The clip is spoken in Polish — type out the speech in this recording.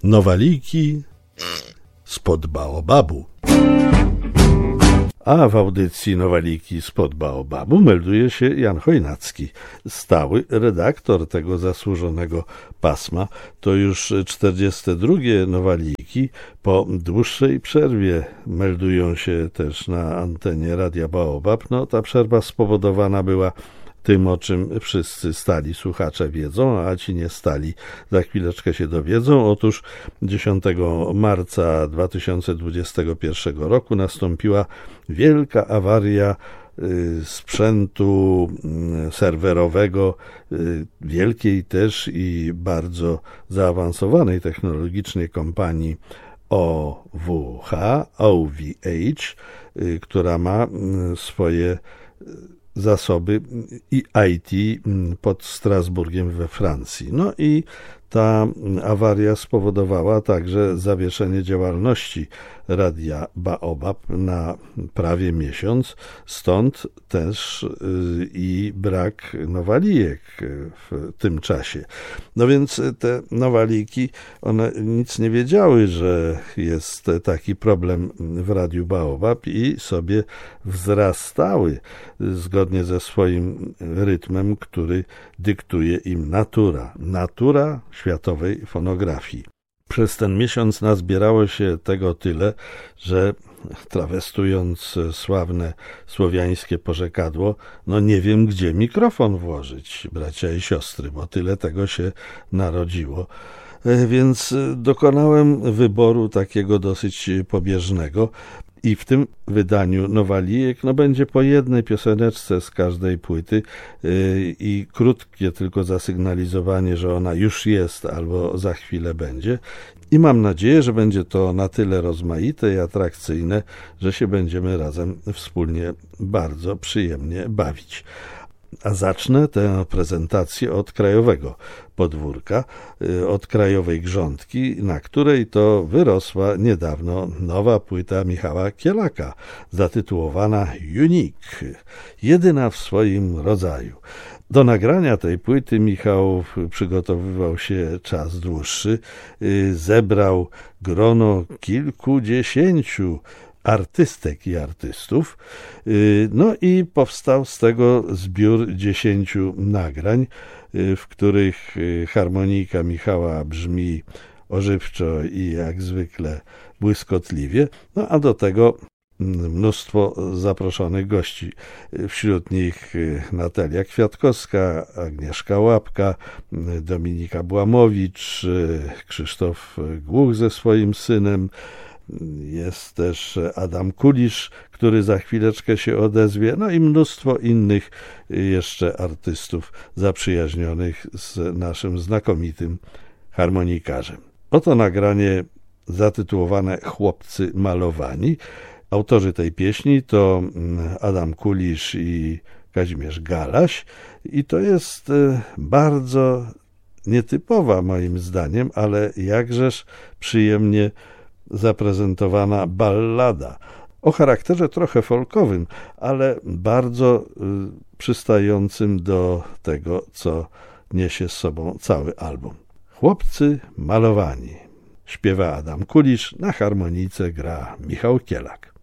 Nowaliki spod Baobabu. A w audycji Nowaliki spod Baobabu melduje się Jan Chojnacki, stały redaktor tego zasłużonego pasma. To już 42. Nowaliki. Po dłuższej przerwie meldują się też na antenie Radia Baobab. No, ta przerwa spowodowana była tym, o czym wszyscy stali słuchacze wiedzą, a ci nie stali za chwileczkę się dowiedzą. Otóż 10 marca 2021 roku nastąpiła wielka awaria sprzętu serwerowego wielkiej też i bardzo zaawansowanej technologicznie kompanii OVH, która ma swoje zasoby i IT pod Strasburgiem we Francji. No i ta awaria spowodowała także zawieszenie działalności Radia Baobab na prawie miesiąc, stąd też i brak nowalijek w tym czasie. No więc te nowaliki, one nic nie wiedziały, że jest taki problem w Radiu Baobab i sobie wzrastały zgodnie ze swoim rytmem, który dyktuje im natura światowej fonografii. Przez ten miesiąc nazbierało się tego tyle, że trawestując sławne słowiańskie porzekadło, no nie wiem, gdzie mikrofon włożyć, bracia i siostry, bo tyle tego się narodziło. Więc dokonałem wyboru takiego dosyć pobieżnego i w tym wydaniu nowalijek będzie po jednej pioseneczce z każdej płyty i krótkie tylko zasygnalizowanie, że ona już jest albo za chwilę będzie. I mam nadzieję, że będzie to na tyle rozmaite i atrakcyjne, że się będziemy razem wspólnie bardzo przyjemnie bawić. A zacznę tę prezentację od krajowego podwórka, od krajowej grządki, na której to wyrosła niedawno nowa płyta Michała Kielaka, zatytułowana Unique, jedyna w swoim rodzaju. Do nagrania tej płyty Michał przygotowywał się czas dłuższy, zebrał grono kilkudziesięciu artystek i artystów, no i powstał z tego zbiór 10 nagrań, w których harmonika Michała brzmi ożywczo i jak zwykle błyskotliwie, no a do tego mnóstwo zaproszonych gości. Wśród nich Natalia Kwiatkowska, Agnieszka Łapka, Dominika Błamowicz, Krzysztof Głuch ze swoim synem, jest też Adam Kulisz, który za chwileczkę się odezwie, no i mnóstwo innych jeszcze artystów zaprzyjaźnionych z naszym znakomitym harmonikarzem. Oto nagranie zatytułowane Chłopcy malowani. Autorzy tej pieśni to Adam Kulisz i Kazimierz Galaś i to jest bardzo nietypowa moim zdaniem, ale jakżeż przyjemnie zaprezentowana ballada o charakterze trochę folkowym, ale bardzo przystającym do tego, co niesie z sobą cały album. Chłopcy malowani. Śpiewa Adam Kulisz, na harmonice gra Michał Kielak.